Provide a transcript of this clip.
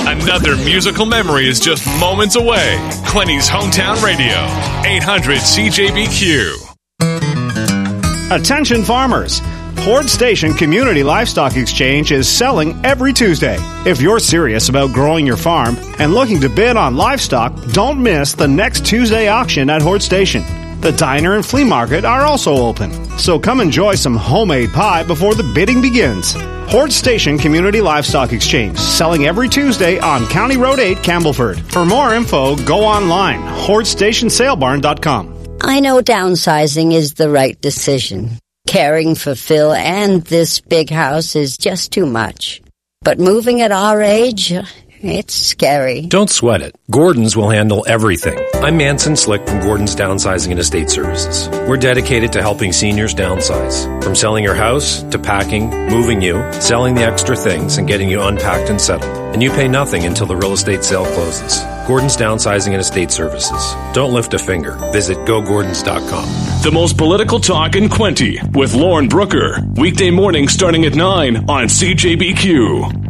Another musical memory is just moments away. Quinny's Hometown Radio, 800 CJBQ. Attention farmers. Horde Station Community Livestock Exchange is selling every Tuesday. If you're serious about growing your farm and looking to bid on livestock, don't miss the next Tuesday auction at Horde Station. The diner and flea market are also open, so come enjoy some homemade pie before the bidding begins. Horde Station Community Livestock Exchange, selling every Tuesday on County Road 8, Campbellford. For more info, go online, hordestationsalebarn.com. I know downsizing is the right decision. Caring for Phil and this big house is just too much. But moving at our age, it's scary. Don't sweat it. Gordon's will handle everything. I'm Manson Slick from Gordon's Downsizing and Estate Services. We're dedicated to helping seniors downsize. From selling your house, to packing, moving you, selling the extra things, and getting you unpacked and settled. And you pay nothing until the real estate sale closes. Gordon's Downsizing and Estate Services. Don't lift a finger. Visit GoGordons.com. The most political talk in Quinty with Lauren Brooker. Weekday morning starting at 9 on CJBQ.